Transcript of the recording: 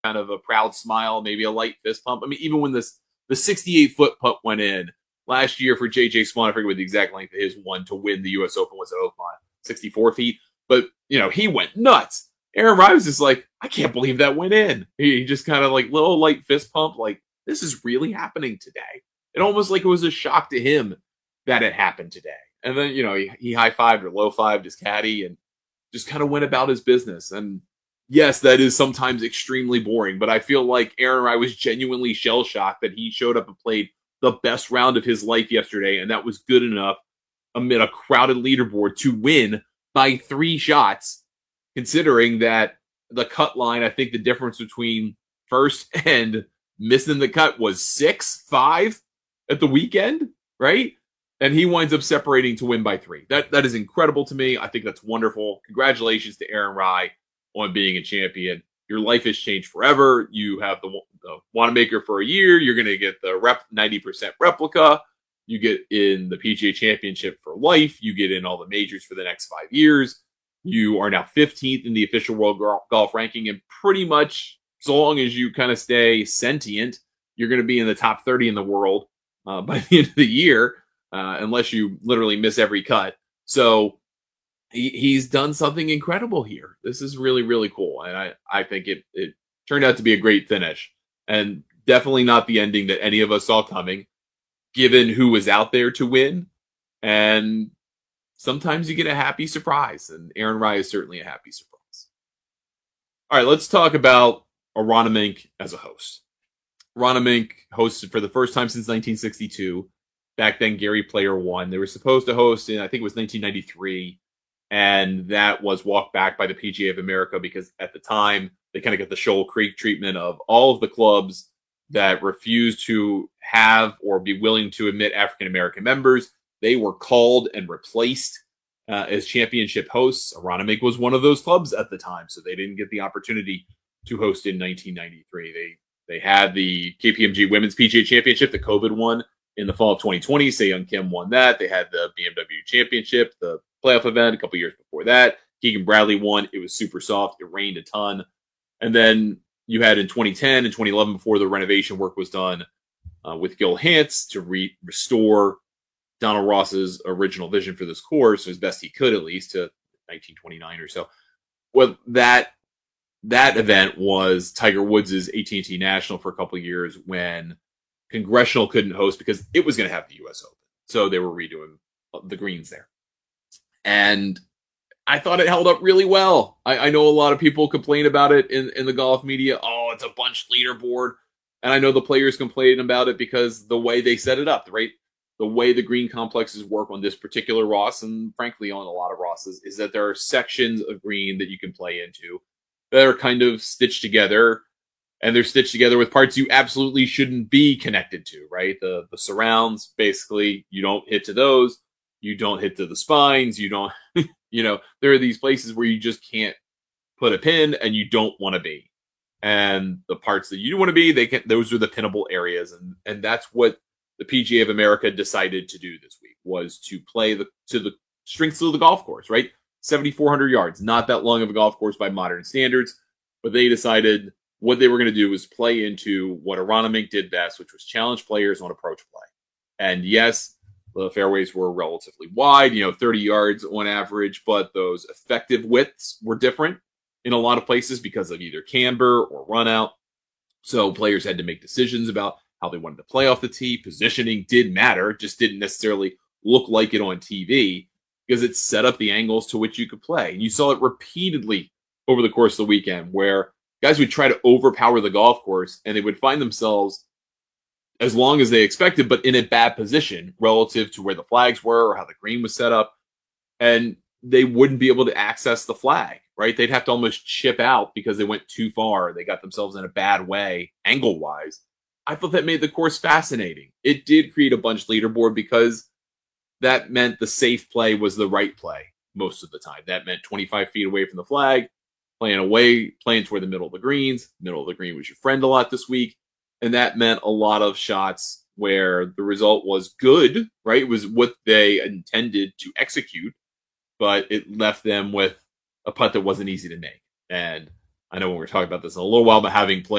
kind of a proud smile, maybe a light fist pump. I mean, even when the 68-foot putt went in last year for J.J. Spaun, I forget what the exact length of his one to win the U.S. Open was at Oakmont, 64 feet. But, he went nuts. Aaron Rai was just like, I can't believe that went in. He just kind of like little light fist pump, like, this is really happening today. It almost like it was a shock to him that it happened today. And then, he high-fived or low-fived his caddy and just kind of went about his business. And yes, that is sometimes extremely boring, but I feel like Aaron Rai was genuinely shell-shocked that he showed up and played the best round of his life yesterday, and that was good enough amid a crowded leaderboard to win by 3 shots, considering that the cut line, I think the difference between first and missing the cut was 6-5 at the weekend, right? And he winds up separating to win by 3. That is incredible to me. I think that's wonderful. Congratulations to Aaron Rai on being a champion. Your life has changed forever. You have the Wanamaker for a year. You're going to get the 90% replica. You get in the PGA Championship for life. You get in all the majors for the next 5 years. You are now 15th in the official world golf ranking. And pretty much, so long as you kind of stay sentient, you're going to be in the top 30 in the world by the end of the year, unless you literally miss every cut. So he's done something incredible here. This is really, really cool. And I think it turned out to be a great finish. And definitely not the ending that any of us saw coming, given who was out there to win. And sometimes you get a happy surprise. And Aaron Rai is certainly a happy surprise. All right, let's talk about Aronimink Mink as a host. Aronimink Mink hosted for the first time since 1962. Back then, Gary Player won. They were supposed to host in, I think it was 1993. And that was walked back by the PGA of America because at the time, they kind of got the Shoal Creek treatment of all of the clubs that refused to have or be willing to admit African-American members. They were called and replaced as championship hosts. Aronimink Mink was one of those clubs at the time, so they didn't get the opportunity to host in 1993. They had the KPMG Women's PGA Championship that COVID won in the fall of 2020. Se-Young Kim won that. They had the BMW Championship, the playoff event a couple years before that. Keegan Bradley won. It was super soft. It rained a ton. And then you had in 2010 and 2011, before the renovation work was done, with Gil Hance to restore Donald Ross's original vision for this course, as best he could, at least, to 1929 or so. Well, that event was Tiger Woods' AT&T National for a couple of years when Congressional couldn't host because it was going to have the U.S. Open. So they were redoing the greens there. And I thought it held up really well. I know a lot of people complain about it in the golf media. Oh, it's a bunch leaderboard. And I know the players complain about it because the way they set it up, right? The way the green complexes work on this particular Ross, and frankly on a lot of Rosses, is that there are sections of green that you can play into that are kind of stitched together. And they're stitched together with parts you absolutely shouldn't be connected to, right? The surrounds, basically, you don't hit to those. You don't hit to the spines. You don't, there are these places where you just can't put a pin and you don't want to be. And the parts that you want to be, those are the pinnable areas. And that's what the PGA of America decided to do this week, was to play to the strengths of the golf course, right? 7,400 yards, not that long of a golf course by modern standards, but they decided what they were going to do was play into what Aronimink Mink did best, which was challenge players on approach play. And yes, the fairways were relatively wide, 30 yards on average, but those effective widths were different in a lot of places because of either camber or run out. So players had to make decisions about how they wanted to play off the tee. Positioning did matter, just didn't necessarily look like it on TV because it set up the angles to which you could play. And you saw it repeatedly over the course of the weekend where guys would try to overpower the golf course and they would find themselves, as long as they expected, but in a bad position relative to where the flags were or how the green was set up. And they wouldn't be able to access the flag, right? They'd have to almost chip out because they went too far. They got themselves in a bad way, angle-wise. I thought that made the course fascinating. It did create a bunch leaderboard because that meant the safe play was the right play most of the time. That meant 25 feet away from the flag, playing toward the middle of the greens. Middle of the green was your friend a lot this week. And that meant a lot of shots where the result was good, right? It was what they intended to execute, but it left them with a putt that wasn't easy to make. And I know when we were talking about this in a little while, but having played